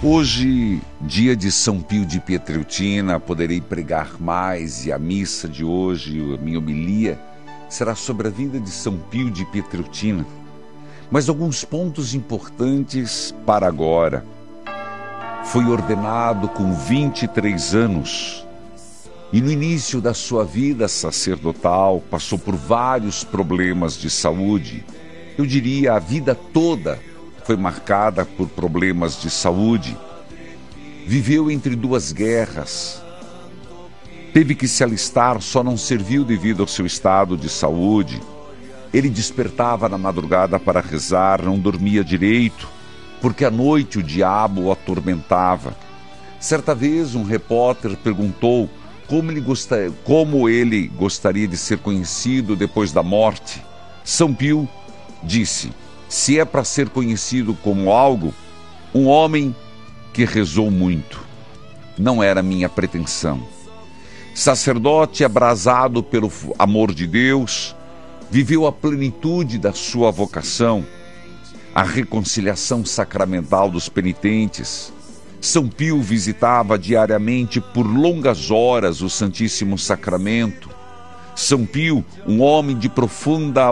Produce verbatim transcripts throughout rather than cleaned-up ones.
Hoje, dia de São Pio de Pietreutina, poderei pregar mais, e a missa de hoje, a minha homilia, será sobre a vida de São Pio de Pietreutina. Mas alguns pontos importantes para agora. Foi ordenado com vinte e três anos e no início da sua vida sacerdotal passou por vários problemas de saúde. Eu diria a vida toda foi marcada por problemas de saúde. Viveu entre duas guerras. Teve que se alistar, só não serviu devido ao seu estado de saúde. Ele despertava na madrugada para rezar, não dormia direito, porque à noite o diabo o atormentava. Certa vez um repórter perguntou como ele, gostar, como ele gostaria de ser conhecido depois da morte. São Pio disse: se é para ser conhecido como algo, um homem que rezou muito. Não era minha pretensão. Sacerdote abrasado pelo amor de Deus, viveu a plenitude da sua vocação, a reconciliação sacramental dos penitentes. São Pio visitava diariamente por longas horas o Santíssimo Sacramento. São Pio, um homem de profunda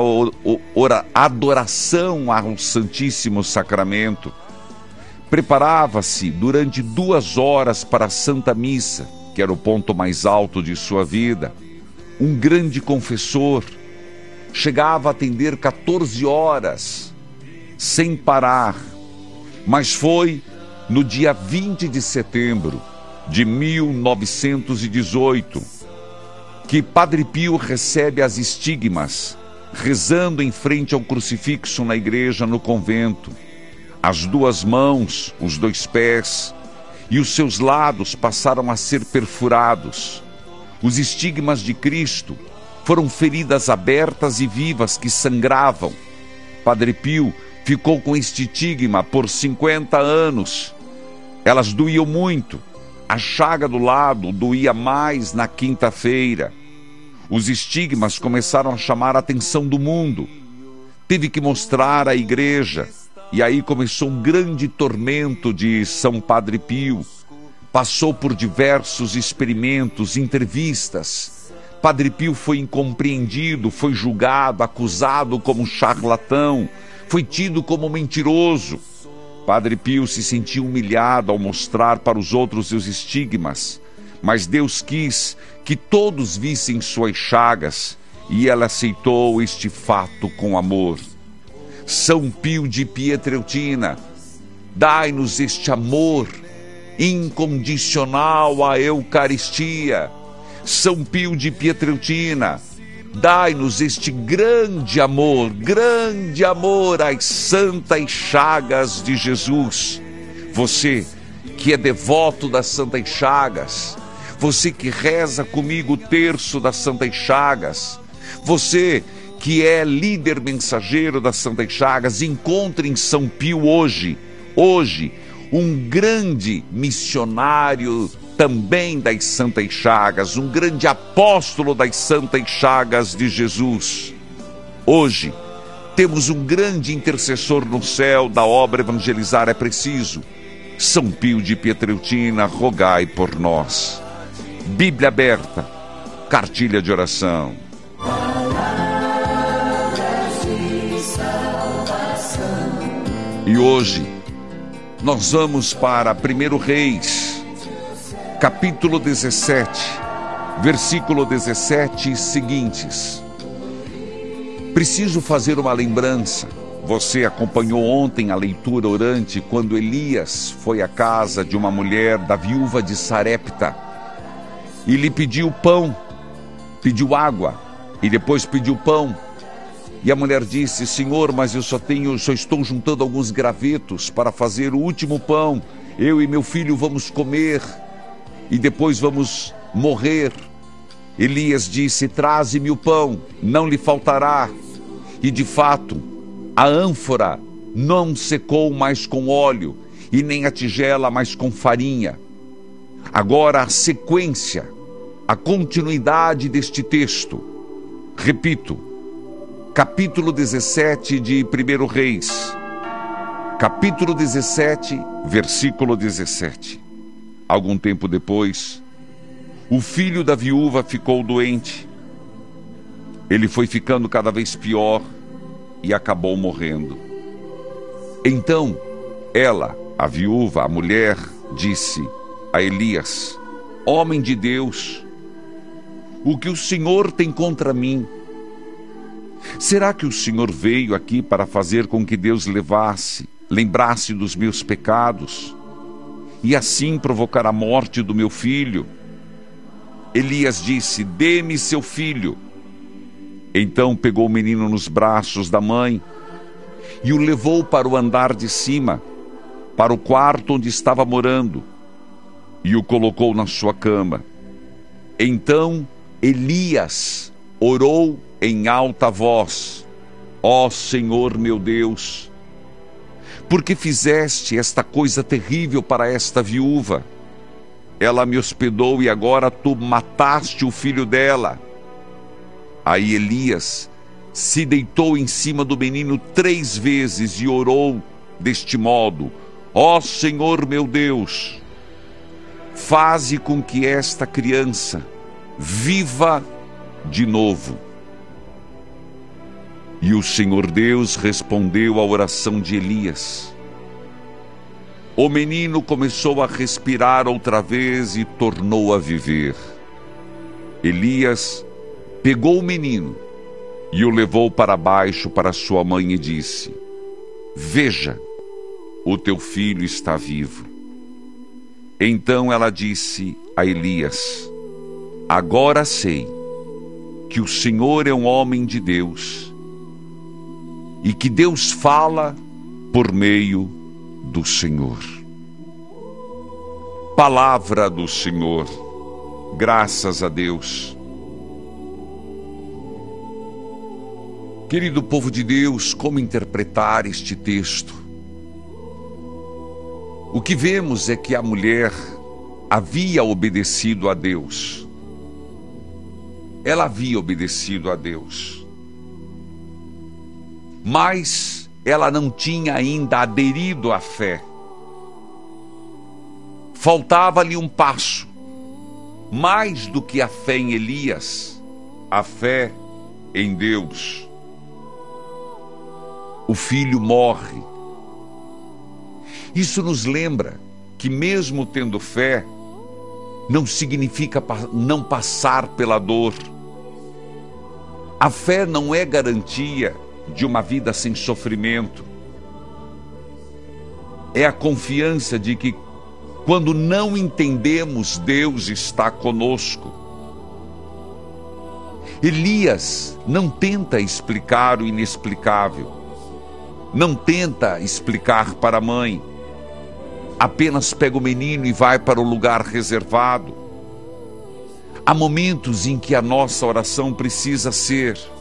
adoração ao Santíssimo Sacramento, preparava-se durante duas horas para a Santa Missa, que era o ponto mais alto de sua vida. Um grande confessor, chegava a atender quatorze horas, sem parar. Mas foi no dia vinte de setembro de mil novecentos e dezoito que Padre Pio recebe as estigmas, rezando em frente ao crucifixo na igreja, no convento. As duas mãos, os dois pés e os seus lados passaram a ser perfurados. Os estigmas de Cristo foram feridas abertas e vivas que sangravam. Padre Pio ficou com este estigma por cinquenta anos. Elas doíam muito. A chaga do lado doía mais na quinta-feira. Os estigmas começaram a chamar a atenção do mundo. Teve que mostrar à igreja. E aí começou um grande tormento de São Padre Pio. Passou por diversos experimentos, entrevistas. Padre Pio foi incompreendido, foi julgado, acusado como charlatão, foi tido como mentiroso. Padre Pio se sentiu humilhado ao mostrar para os outros seus estigmas, mas Deus quis que todos vissem suas chagas e ela aceitou este fato com amor. São Pio de Pietreutina, dai-nos este amor incondicional à Eucaristia. São Pio de Pietreutina, dai-nos este grande amor, grande amor às santas chagas de Jesus. Você que é devoto das santas chagas, você que reza comigo o terço das santas chagas, você que é líder mensageiro das santas chagas, encontre em São Pio hoje, hoje, um grande missionário também das santas chagas, um grande apóstolo das santas chagas de Jesus. Hoje, temos um grande intercessor no céu da obra Evangelizar é Preciso. São Pio de Pietreutina, rogai por nós. Bíblia aberta, cartilha de oração. E hoje, nós vamos para primeiro Reis, capítulo dezessete, versículo dezessete e seguintes. Preciso fazer uma lembrança. Você acompanhou ontem a leitura orante quando Elias foi à casa de uma mulher, da viúva de Sarepta, e lhe pediu pão, pediu água e depois pediu pão. E a mulher disse: Senhor, mas eu só tenho, só estou juntando alguns gravetos para fazer o último pão. Eu e meu filho vamos comer e depois vamos morrer. Elias disse: traze-me o pão, não lhe faltará. E de fato, a ânfora não secou mais com óleo e nem a tigela mais com farinha. Agora a sequência, a continuidade deste texto. Repito, capítulo dezessete de primeiro Reis. capítulo dezessete, versículo dezessete. Algum tempo depois, o filho da viúva ficou doente. Ele foi ficando cada vez pior e acabou morrendo. Então, ela, a viúva, a mulher, disse a Elias: homem de Deus, o que o Senhor tem contra mim? Será que o Senhor veio aqui para fazer com que Deus levasse, lembrasse dos meus pecados e assim provocar a morte do meu filho? Elias disse: dê-me seu filho. Então pegou o menino nos braços da mãe e o levou para o andar de cima, para o quarto onde estava morando, e o colocou na sua cama. Então Elias orou em alta voz: ó Senhor meu Deus, por que fizeste esta coisa terrível para esta viúva? Ela me hospedou e agora tu mataste o filho dela. Aí Elias se deitou em cima do menino três vezes e orou deste modo: ó Senhor meu Deus, faze com que esta criança viva de novo. E o Senhor Deus respondeu à oração de Elias. O menino começou a respirar outra vez e tornou a viver. Elias pegou o menino e o levou para baixo para sua mãe e disse: veja, o teu filho está vivo. Então ela disse a Elias: agora sei que o Senhor é um homem de Deus e que Deus fala por meio do Senhor. Palavra do Senhor. Graças a Deus. Querido povo de Deus, como interpretar este texto? O que vemos é que a mulher havia obedecido a Deus. Ela havia obedecido a Deus. Mas ela não tinha ainda aderido à fé. Faltava-lhe um passo. Mais do que a fé em Elias, a fé em Deus. O filho morre. Isso nos lembra que mesmo tendo fé, não significa não passar pela dor. A fé não é garantia de uma vida sem sofrimento. É a confiança de que quando não entendemos, Deus está conosco. Elias não tenta explicar o inexplicável. Não tenta explicar para a mãe. Apenas pega o menino e vai para o lugar reservado. Há momentos em que a nossa oração precisa ser: